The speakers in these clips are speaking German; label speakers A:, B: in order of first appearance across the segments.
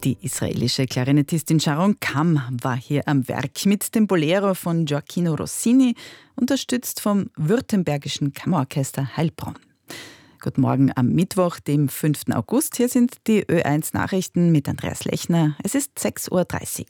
A: Die israelische Klarinettistin Sharon Kam war hier am Werk mit dem Bolero von Gioacchino Rossini, unterstützt vom Württembergischen Kammerorchester Heilbronn. Guten Morgen am Mittwoch, dem 5. August. Hier sind die Ö1 Nachrichten mit Andreas Lechner. Es ist 6:30 Uhr.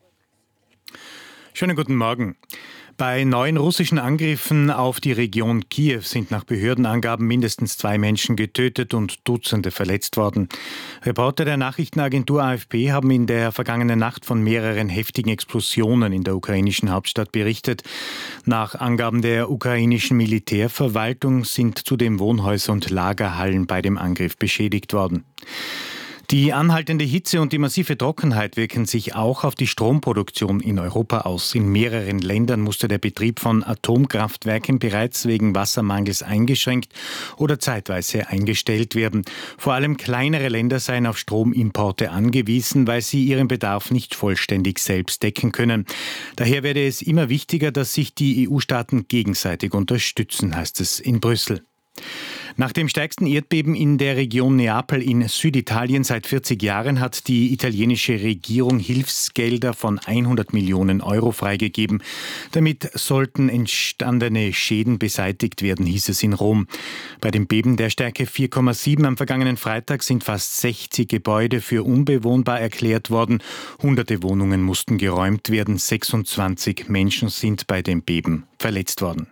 B: Schönen guten Morgen. Bei neuen russischen Angriffen auf die Region Kiew sind nach Behördenangaben mindestens 2 Menschen getötet und Dutzende verletzt worden. Reporter der Nachrichtenagentur AFP haben in der vergangenen Nacht von mehreren heftigen Explosionen in der ukrainischen Hauptstadt berichtet. Nach Angaben der ukrainischen Militärverwaltung sind zudem Wohnhäuser und Lagerhallen bei dem Angriff beschädigt worden. Die anhaltende Hitze und die massive Trockenheit wirken sich auch auf die Stromproduktion in Europa aus. In mehreren Ländern musste der Betrieb von Atomkraftwerken bereits wegen Wassermangels eingeschränkt oder zeitweise eingestellt werden. Vor allem kleinere Länder seien auf Stromimporte angewiesen, weil sie ihren Bedarf nicht vollständig selbst decken können. Daher werde es immer wichtiger, dass sich die EU-Staaten gegenseitig unterstützen, heißt es in Brüssel. Nach dem stärksten Erdbeben in der Region Neapel in Süditalien seit 40 Jahren hat die italienische Regierung Hilfsgelder von 100 Millionen Euro freigegeben. Damit sollten entstandene Schäden beseitigt werden, hieß es in Rom. Bei dem Beben der Stärke 4,7 am vergangenen Freitag sind fast 60 Gebäude für unbewohnbar erklärt worden. Hunderte Wohnungen mussten geräumt werden. 26 Menschen sind bei dem Beben verletzt worden.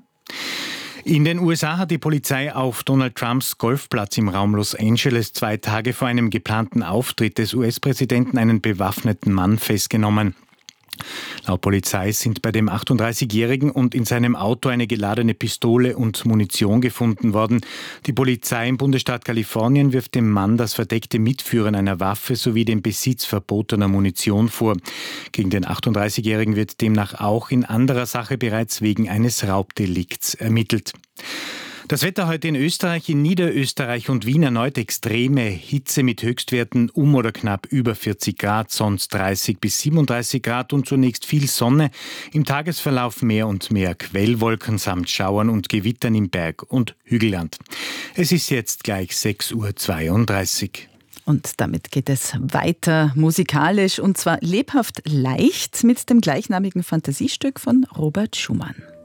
B: In den USA hat die Polizei auf Donald Trumps Golfplatz im Raum Los Angeles 2 Tage vor einem geplanten Auftritt des US-Präsidenten einen bewaffneten Mann festgenommen. Laut Polizei sind bei dem 38-Jährigen und in seinem Auto eine geladene Pistole und Munition gefunden worden. Die Polizei im Bundesstaat Kalifornien wirft dem Mann das verdeckte Mitführen einer Waffe sowie den Besitz verbotener Munition vor. Gegen den 38-Jährigen wird demnach auch in anderer Sache bereits wegen eines Raubdelikts ermittelt. Das Wetter heute in Österreich, in Niederösterreich und Wien erneut extreme Hitze mit Höchstwerten um oder knapp über 40 Grad, sonst 30 bis 37 Grad und zunächst viel Sonne. Im Tagesverlauf mehr und mehr Quellwolken samt Schauern und Gewittern im Berg- und Hügelland. Es ist jetzt gleich 6:32 Uhr.
A: Und damit geht es weiter musikalisch und zwar lebhaft leicht mit dem gleichnamigen Fantasiestück von Robert Schumann.